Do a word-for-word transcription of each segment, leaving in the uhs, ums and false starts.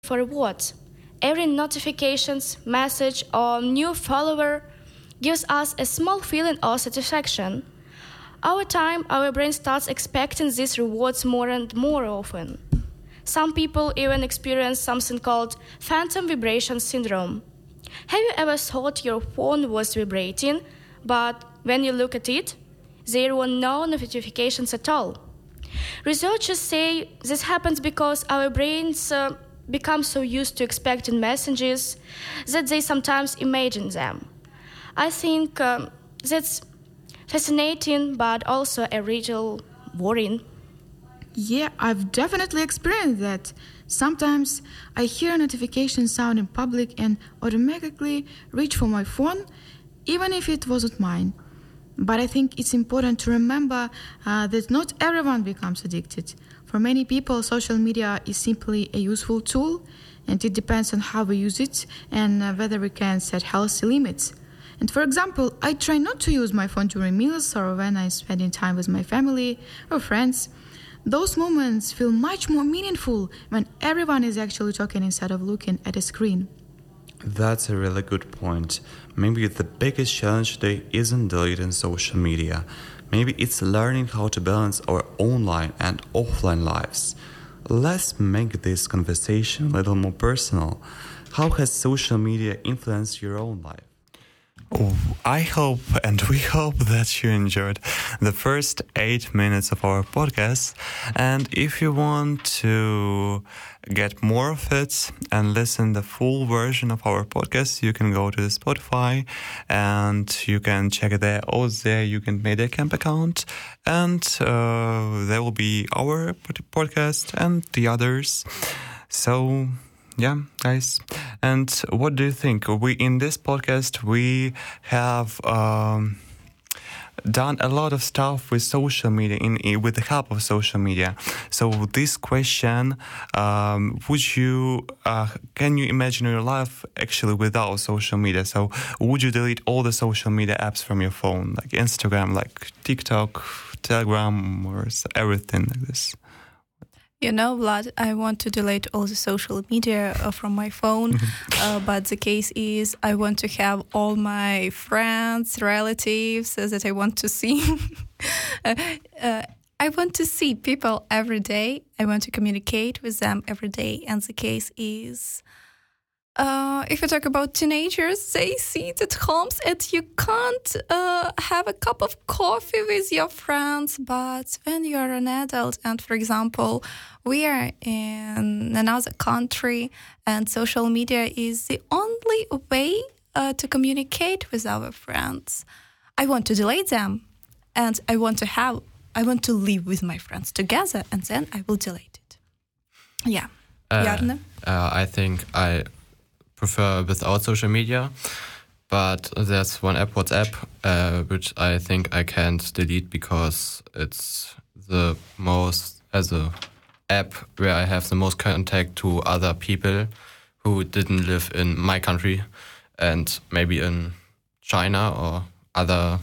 for rewards. Every notifications, message, or new follower gives us a small feeling of satisfaction. Over time, our brain starts expecting these rewards more and more often. Some people even experience something called phantom vibration syndrome. Have you ever thought your phone was vibrating, but when you look at it, there were no notifications at all? Researchers say this happens because our brains uh, become so used to expecting messages that they sometimes imagine them. I think um, that's fascinating, but also a little worrying. Yeah, I've definitely experienced that. Sometimes I hear a notification sound in public and automatically reach for my phone, even if it wasn't mine. But I think it's important to remember uh, that not everyone becomes addicted. For many people, social media is simply a useful tool, and it depends on how we use it and uh, whether we can set healthy limits. And for example, I try not to use my phone during meals or when I'm spending time with my family or friends. Those moments feel much more meaningful when everyone is actually talking instead of looking at a screen. That's a really good point. Maybe the biggest challenge today isn't deleting social media. Maybe it's learning how to balance our online and offline lives. Let's make this conversation a little more personal. How has social media influenced your own life? Oh, I hope and we hope that you enjoyed the first eight minutes of our podcast. And if you want to get more of it and listen the full version of our podcast, you can go to Spotify and you can check it there. Also there you can make a camp account and uh, there will be our podcast and the others. So yeah, guys. And what do you think? We in this podcast we have um, done a lot of stuff with social media, in, in with the help of social media. So this question: um, Would you uh, can you imagine your life actually without social media? So would you delete all the social media apps from your phone, like Instagram, like TikTok, Telegram, or everything like this? You know, Vlad, I want to delete all the social media uh, from my phone, uh, but the case is I want to have all my friends, relatives uh, that I want to see. uh, uh, I want to see people every day. I want to communicate with them every day. And the case is, uh, if you talk about teenagers, they sit at homes and you can't uh, have a cup of coffee with your friends. But when you are an adult and, for example, we are in another country and social media is the only way uh, to communicate with our friends, I want to delete them and I want to have, I want to live with my friends together and then I will delete it. Yeah. Uh, Jarno? uh, I think I prefer without social media, but there's one app, WhatsApp, uh, which I think I can't delete because it's the most, as a app where I have the most contact to other people who didn't live in my country and maybe in China or other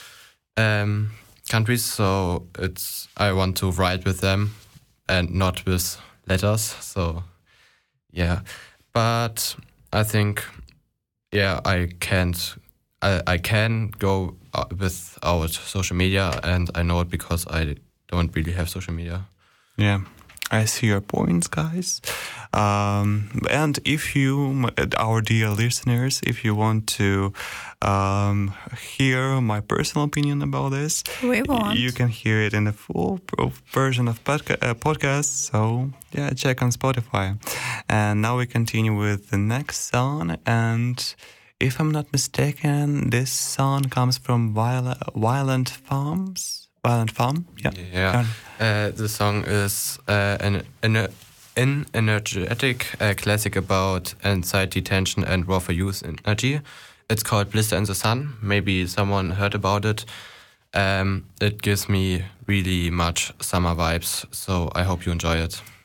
um, countries. So it's I want to write with them and not with letters. So yeah, but I think yeah I can't I I can go without social media, and I know it because I don't really have social media. Yeah. I see your points, guys. Um, and if you, our dear listeners, if you want to um, hear my personal opinion about this, we want. You can hear it in the full version of podca- uh, podcast. So yeah, check on Spotify. And now we continue with the next song. And if I'm not mistaken, this song comes from Viol- Violent Farms. Violent Farm? Yeah. Yeah. Uh, the song is uh, an, an, an energetic uh, classic about anxiety, tension, and raw for youth energy. It's called Blister in the Sun. Maybe someone heard about it. Um, it gives me really much summer vibes, so I hope you enjoy it.